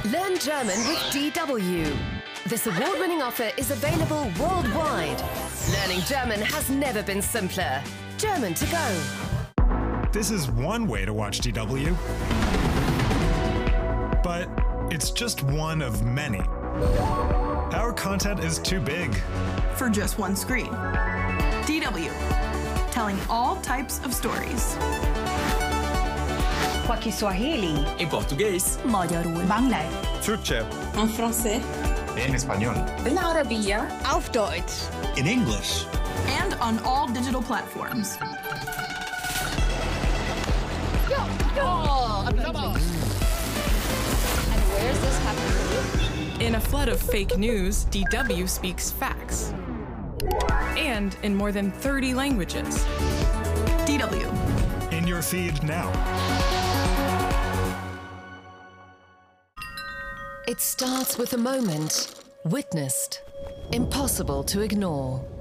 Learn German with DW. This award-winning offer is available worldwide. Learning German has never been simpler. German to go. This is one way to watch DW. But it's just one of many. Our content is too big for just one screen. DW, telling all types of stories. Kwa Kiswahili, em português, magyarul, bangla, Türkçe, en français, en español, بالعربية, auf Deutsch, in English, and on all digital platforms. and where's this happening? In a flood of fake news, DW speaks facts. And in more than 30 languages. DW. in your feed now. It starts with a moment witnessed, impossible to ignore.